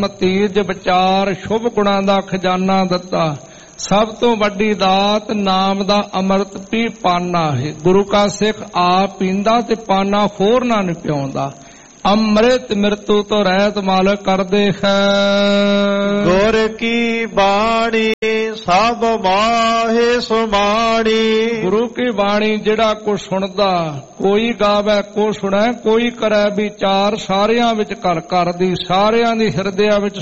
ਤੀਰਜ ਵਿਚਾਰ ਸ਼ੁਭ ਗੁਣਾਂ ਦਾ ਖਜ਼ਾਨਾ ਦਿੱਤਾ। ਸਭ ਤੋਂ ਵੱਡੀ ਦਾਤ ਨਾਮ ਦਾ ਅੰਮ੍ਰਿਤ ਪੀ ਪਾਨਾ ਹੈ। ਗੁਰੂ ਕਾ ਸਿੱਖ ਆਪ ਪੀਂਦਾ ਤੇ ਪਾਨਾ ਹੋਰਨਾਂ ਨੂੰ ਪਿਆਉਂਦਾ। ਅੰਮ੍ਰਿਤ ਮਿਰਤੂ ਤੋਂ ਰਹਿਤ ਮਾਲਕ ਕਰਦੇ ਹੈ। ਗੁਰ ਕੀ ਬਾਣੀ ਸਭ ਮਾਹੇ ਸੁਮਾਣੀ। ਗੁਰੂ ਕੀ ਬਾਣੀ ਜਿਹੜਾ ਕੋ ਸੁਣਦਾ, ਕੋਈ ਗਾਵੇ ਕੋ ਸੁਣੈ, ਕੋਈ ਕਰੈ ਵਿਚਾਰ। ਸਾਰਿਆਂ ਵਿੱਚ ਘਰ ਘਰ ਦੀ, ਸਾਰਿਆਂ ਦੀ ਹਿਰਦਿਆਂ ਵਿੱਚ